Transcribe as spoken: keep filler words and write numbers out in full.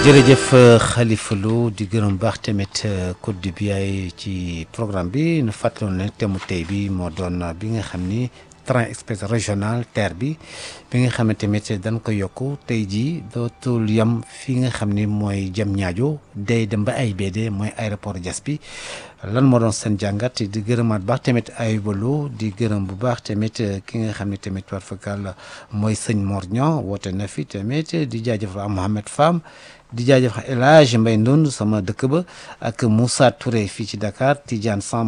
jërëjëf Khalifa Lo di gërëm baax tamit Côte du Biaye ci programme bi nu fàttaloon ne thème tey bi moo doon bi nga xam ni train express régional TER bi bi nga xam ne tamit dañ ko yokk tey jii dootul yam fi nga xam ni mooy Diamniadio day dem ba A I B D mooy aéroport Diass bi lan moo doon seen jàngat di gërëmaat baax tamit Ayuba Lo di gërëm bu baax tamit ki nga xam ne tamit war fakal mooy sëñ Mor Niang woote na fi tamit di jaajëfal Mohamed Fam di jaajëfal El Hadj Mbaye Ndoun sama dëkk ba ak Moussa Touré fii ci Dakar Tidiane Samb